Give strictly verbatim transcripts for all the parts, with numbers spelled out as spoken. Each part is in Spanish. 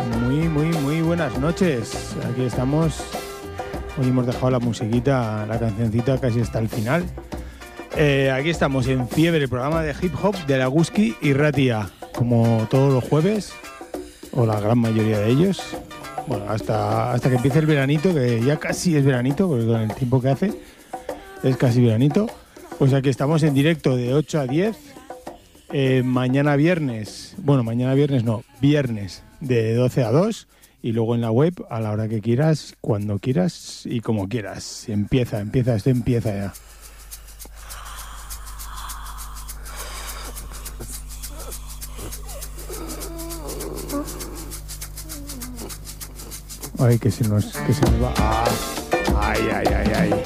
Muy, muy, muy buenas noches. Aquí estamos. Hoy hemos dejado la musiquita, la cancioncita casi hasta el final. Eh, aquí estamos en Fiebre, el programa de hip hop de Laguski y Ratia, como todos los jueves, o la gran mayoría de ellos. Bueno, hasta, hasta que empiece el veranito, que ya casi es veranito, porque con el tiempo que hace es casi veranito. Pues aquí estamos en directo de ocho a diez. Eh, mañana viernes, bueno, mañana viernes no, viernes de doce a dos, y luego en la web a la hora que quieras, cuando quieras y como quieras. Empieza, empieza, esto empieza ya. Ay, que se nos, que se nos va. Ah, ay, ay, ay, ay.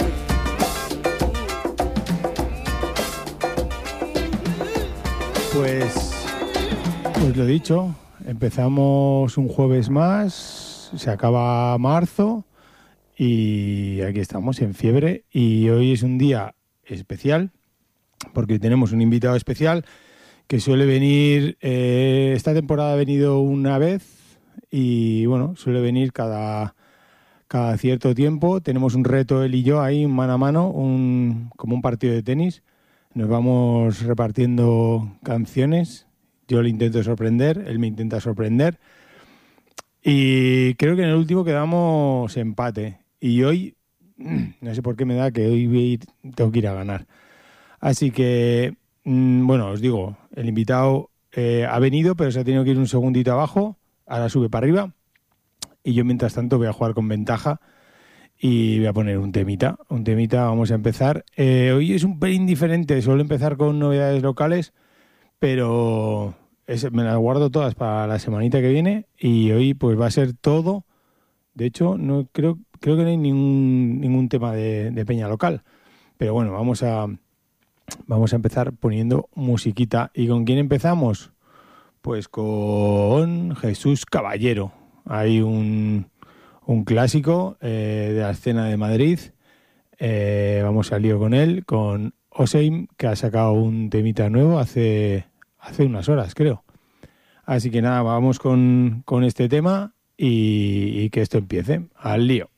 Pues, pues lo dicho, empezamos un jueves más, se acaba marzo y aquí estamos en Fiebre, y hoy es un día especial porque tenemos un invitado especial que suele venir, eh, esta temporada ha venido una vez y bueno, suele venir cada, cada cierto tiempo. Tenemos un reto él y yo ahí mano a mano, un, como un partido de tenis. Nos vamos repartiendo canciones, yo le intento sorprender, él me intenta sorprender, y creo que en el último quedamos empate, y hoy, no sé por qué me da que hoy voy a ir, tengo que ir a ganar. Así que, bueno, os digo, el invitado eh, ha venido, pero se ha tenido que ir un segundito abajo, ahora sube para arriba, y yo mientras tanto voy a jugar con ventaja. Y voy a poner un temita, un temita, vamos a empezar. Eh, hoy es un pelín diferente, suelo empezar con novedades locales, pero es, me las guardo todas para la semanita que viene, y hoy pues va a ser todo. De hecho, no creo, creo que no hay ningún, ningún tema de, de peña local. Pero bueno, vamos a, vamos a empezar poniendo musiquita. ¿Y con quién empezamos? Pues con Jesús Caballero. Hay un... un clásico eh, de la escena de Madrid. Eh, vamos al lío con él, con Oseim, que ha sacado un temita nuevo hace, hace unas horas, creo. Así que nada, vamos con, con este tema y, y que esto empiece. Al lío.